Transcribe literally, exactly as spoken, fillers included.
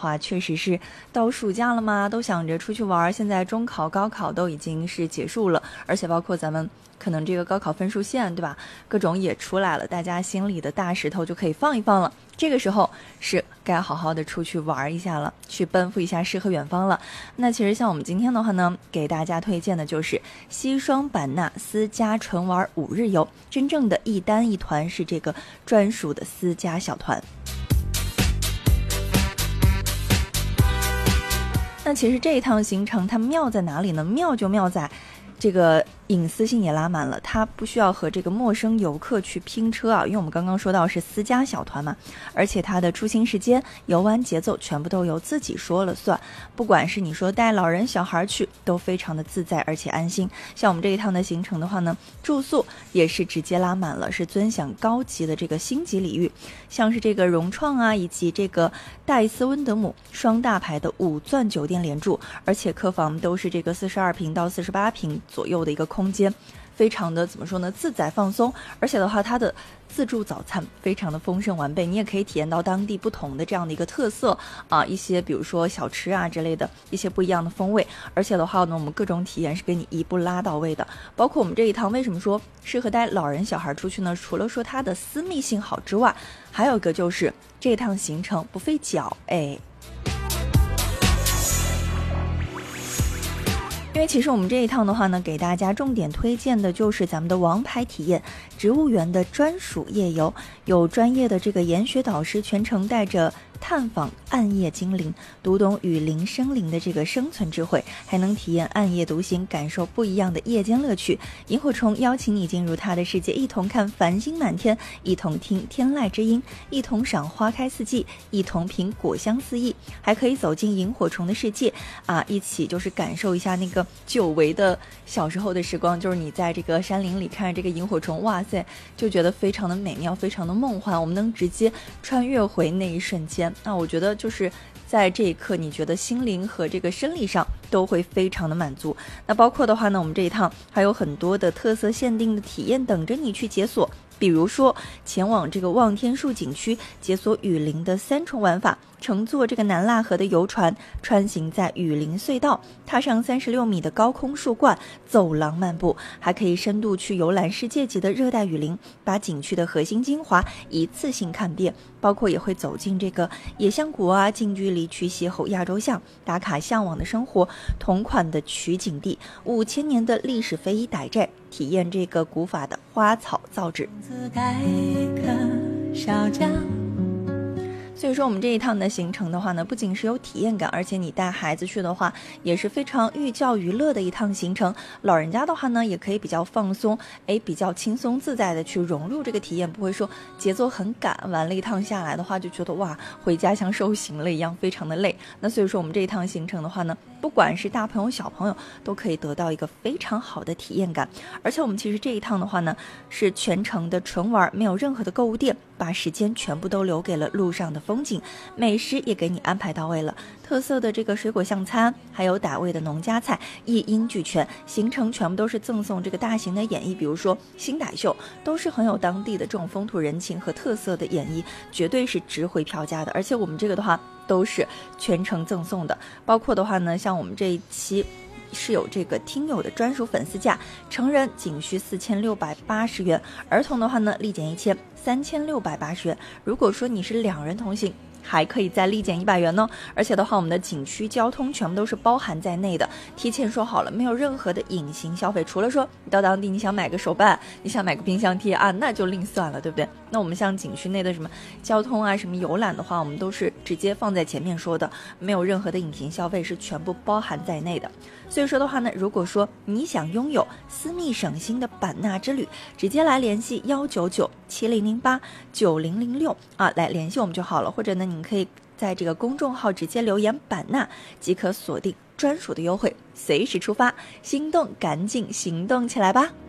话，确实是到暑假了嘛，都想着出去玩。现在中考、高考都已经是结束了，而且包括咱们可能这个高考分数线，对吧？各种也出来了，大家心里的大石头就可以放一放了。这个时候是该好好的出去玩一下了，去奔赴一下诗和远方了。那其实像我们今天的话呢，给大家推荐的就是西双版纳私家纯玩五日游，真正的一单一团，是这个专属的私家小团。那其实这一趟行程它妙在哪里呢？妙就妙在这个隐私性也拉满了，它不需要和这个陌生游客去拼车啊，因为我们刚刚说到是私家小团嘛，而且它的出行时间、游玩节奏全部都由自己说了算，不管是你说带老人小孩去，都非常的自在而且安心。像我们这一趟的行程的话呢，住宿也是直接拉满了，是尊享高级的这个星级礼遇，像是这个融创啊，以及这个戴斯温德姆双大牌的五钻酒店连住，而且客房都是这个四十二平到四十八平左右的一个空间，非常的怎么说呢，自在放松。而且的话，它的自助早餐非常的丰盛完备，你也可以体验到当地不同的这样的一个特色啊，一些比如说小吃啊之类的一些不一样的风味。而且的话呢，我们各种体验是给你一步拉到位的。包括我们这一趟为什么说适合带老人小孩出去呢？除了说它的私密性好之外，还有一个就是这一趟行程不费脚，哎。因为其实我们这一趟的话呢，给大家重点推荐的就是咱们的王牌体验植物园的专属夜游，有专业的这个研学导师全程带着探访暗夜精灵，读懂雨林生灵的这个生存智慧，还能体验暗夜独行，感受不一样的夜间乐趣。萤火虫邀请你进入他的世界，一同看繁星满天，一同听天籁之音，一同赏花开四季，一同品果香四溢，还可以走进萤火虫的世界啊，一起就是感受一下那个久违的小时候的时光，就是你在这个山林里看着这个萤火虫，哇塞，就觉得非常的美妙，非常的梦幻。我们能直接穿越回那一瞬间，那我觉得就是在这一刻，你觉得心灵和这个生理上都会非常的满足。那包括的话呢，我们这一趟还有很多的特色限定的体验等着你去解锁。比如说前往这个望天树景区解锁雨林的三重玩法，乘坐这个南腊河的游船穿行在雨林隧道，踏上三十六米的高空树冠，走廊漫步，还可以深度去游览世界级的热带雨林，把景区的核心精华一次性看遍。包括也会走进这个野象谷啊，近距离去邂逅亚洲象，打卡向往的生活，同款的取景地，五千年的历史非遗傣寨，体验这个古法的花草造纸。所以说我们这一趟的行程的话呢，不仅是有体验感，而且你带孩子去的话也是非常寓教于乐的一趟行程。老人家的话呢，也可以比较放松，哎，比较轻松自在的去融入这个体验，不会说节奏很赶，完了一趟下来的话就觉得哇，回家像受刑了一样，非常的累。那所以说我们这一趟行程的话呢，不管是大朋友小朋友都可以得到一个非常好的体验感。而且我们其实这一趟的话呢，是全程的纯玩，没有任何的购物店，把时间全部都留给了路上的风景，美食也给你安排到位了，特色的这个水果象餐，还有傣味的农家菜，一应俱全。行程全部都是赠送这个大型的演绎，比如说新傣秀，都是很有当地的这种风土人情和特色的演绎，绝对是值回票价的。而且我们这个的话都是全程赠送的，包括的话呢，像我们这一期是有这个听友的专属粉丝价，成人仅需四千六百八十元，儿童的话呢立减一千，三千六百八十元。如果说你是两人同行，还可以再立减一百元呢。而且的话，我们的景区交通全部都是包含在内的，提前说好了，没有任何的隐形消费。除了说你到当地你想买个手办，你想买个冰箱贴啊，那就另算了，对不对？那我们像景区内的什么交通啊，什么游览的话，我们都是直接放在前面说的，没有任何的隐形消费，是全部包含在内的。所以说的话呢，如果说你想拥有私密省心的版纳之旅，直接来联系幺九九七零零八九零零六啊，来联系我们就好了。或者呢，你可以在这个公众号直接留言版纳，即可锁定专属的优惠，随时出发，心动赶紧行动起来吧。